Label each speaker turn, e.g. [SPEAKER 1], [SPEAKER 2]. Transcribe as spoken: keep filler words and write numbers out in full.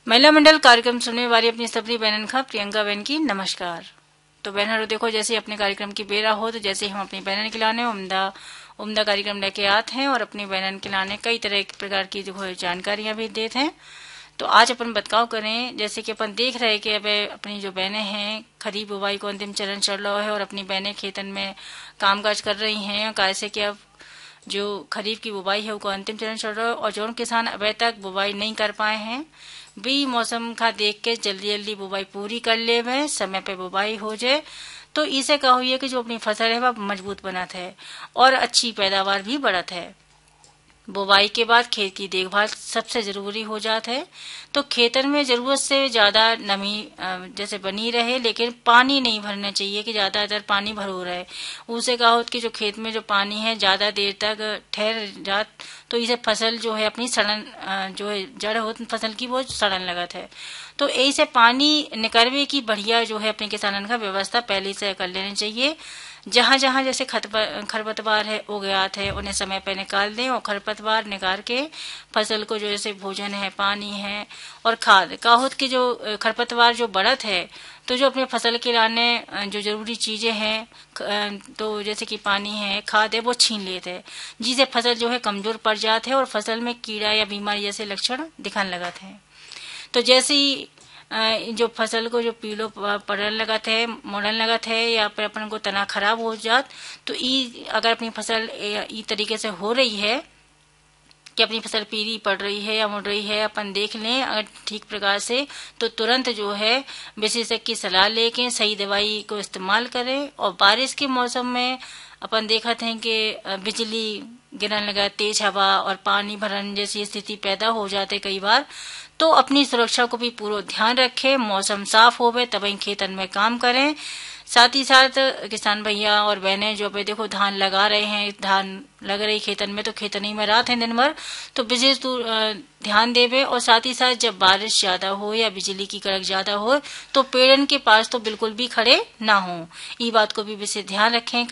[SPEAKER 1] महिला मंडल कार्यक्रम सुनने वाली अपनी सभी बहनन खा प्रियंका बहन की नमस्कार। तो बहनों देखो, जैसे अपने कार्यक्रम की बेरा हो तो जैसे हम अपनी बहनन के लाने उम्दा उम्दा कार्यक्रम लेके आते हैं और अपनी बहनन के लाने कई तरह के प्रकार की जो जानकारियां भी देते हैं। तो आज अपन बतकाव करें, जैसे कि अपन देख रहे हैं कि अब अपनी जो बहनें हैं खरीफ बुवाई को अंतिम चरण चल रहा है और अपनी बहनें खेतन में कामकाज कर रही हैं। कैसे कि अब जो खरीफ की बुवाई है वो अंतिम चरण चल रहा है और जो किसान अभी तक बुवाई नहीं कर पाए हैं भी मौसम का देख के जल्दी जल्दी बुवाई पूरी कर ले में समय पे बुवाई हो जाए तो इसे कहा हुई है कि जो अपनी फसल है वह मजबूत बनत है और अच्छी पैदावार भी बढ़त है। बुवाई के बाद खेत की देखभाल सबसे जरूरी हो जाता है। तो खेतन में जरूरत से ज्यादा नमी जैसे बनी रहे, लेकिन पानी नहीं भरना चाहिए कि ज्यादातर पानी भरो रहे। उसे कहा होता कि जो खेत में जो पानी है ज्यादा देर तक ठहर जात तो इसे फसल जो है अपनी सड़न जो है जड़ हो फसल की वो सड़न लगत है। तो ऐसे पानी निकलवे की बढ़िया जो है अपने किसानन का व्यवस्था पहले से कर लेनी चाहिए। जहां जहां जैसे खरपतवार है उगयात है उन्हें समय पे निकाल दें और खरपतवार निकाल के फसल को जो जैसे भोजन है, पानी है और खाद काहोत की जो खरपतवार जो बढ़त है तो जो अपने फसल के लाने जो जरूरी चीजें हैं तो जैसे कि पानी है, खाद है, वो छीन लेते हैं, जिससे फसल जो है कमजोर पड़ जाते हैं और फसल में कीड़ा या बीमारी जैसे लक्षण दिखाने लगते हैं। तो जैसे ही जो फसल को जो पीलो पड़ने लगत है, मोड़न लगत है या फिर अपन को तना खराब हो जात तो ई अगर अपनी फसल ई तरीके से हो रही है कि अपनी फसल पीली पड़ रही है या मुड़ रही है, अपन देख लें अगर ठीक प्रकार से तो तुरंत जो है विशेषज्ञ की सलाह लेके सही दवाई को इस्तेमाल करें। और बारिश के मौसम में अपन देखते हैं कि बिजली गिरने लगा, तेज हवा और पानी भरन जैसी स्थिति पैदा हो जाते कई बार। तो अपनी सुरक्षा को भी पूरा ध्यान रखें, मौसम साफ होवे तब ही खेतन में काम करें। साथ ही साथ किसान भैया और बहनें जो पे देखो धान लगा रहे हैं, धान लग रही खेतन में तो खेतनी में रात है दिन भर तो विशेष ध्यान देवे। और साथ ही साथ जब बारिश ज्यादा हो या बिजली की कड़क ज्यादा हो तो पेड़न के पास तो बिल्कुल भी खड़े ना हो, ये बात को भी विशेष ध्यान रखें।